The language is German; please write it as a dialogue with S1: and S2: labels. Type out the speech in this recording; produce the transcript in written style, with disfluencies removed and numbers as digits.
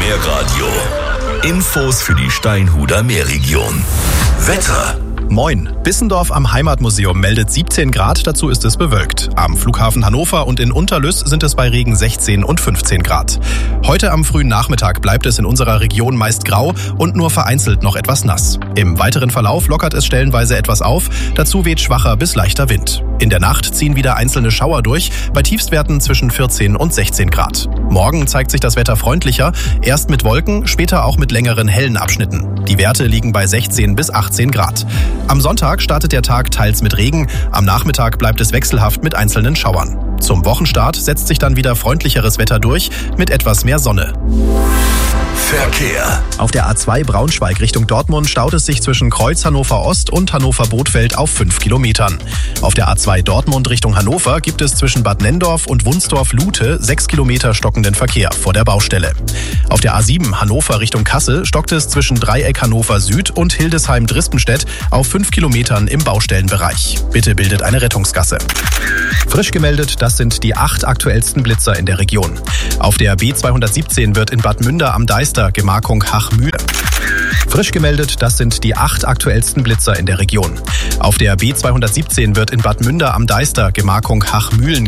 S1: Meerradio. Infos für die Steinhuder Meerregion. Wetter.
S2: Moin. Bissendorf am Heimatmuseum meldet 17 Grad, dazu ist es bewölkt. Am Flughafen Hannover und in Unterlüss sind es bei Regen 16 und 15 Grad. Heute am frühen Nachmittag bleibt es in unserer Region meist grau und nur vereinzelt noch etwas nass. Im weiteren Verlauf lockert es stellenweise etwas auf, dazu weht schwacher bis leichter Wind. In der Nacht ziehen wieder einzelne Schauer durch, bei Tiefstwerten zwischen 14 und 16 Grad. Morgen zeigt sich das Wetter freundlicher, erst mit Wolken, später auch mit längeren hellen Abschnitten. Die Werte liegen bei 16 bis 18 Grad. Am Sonntag startet der Tag teils mit Regen, am Nachmittag bleibt es wechselhaft mit einzelnen Schauern. Zum Wochenstart setzt sich dann wieder freundlicheres Wetter durch, mit etwas mehr Sonne.
S1: Verkehr.
S2: Auf der A2 Braunschweig Richtung Dortmund staut es sich zwischen Kreuz Hannover Ost und Hannover Bothfeld auf 5 Kilometern. Auf der A2 Dortmund Richtung Hannover gibt es zwischen Bad Nenndorf und Wunsdorf-Lute 6 Kilometer stockenden Verkehr vor der Baustelle. Auf der A7 Hannover Richtung Kassel stockt es zwischen Dreieck Hannover Süd und Hildesheim-Drispenstedt auf 5 Kilometern im Baustellenbereich. Bitte bildet eine Rettungsgasse. Frisch gemeldet, das sind die 8 aktuellsten Blitzer in der Region. Auf der B217 wird in Bad Münder am Deister Gemarkung Hachmühle. Frisch gemeldet, das sind die 8 aktuellsten Blitzer in der Region. Auf der B217 wird in Bad Münder am Deister Gemarkung Hachmühlen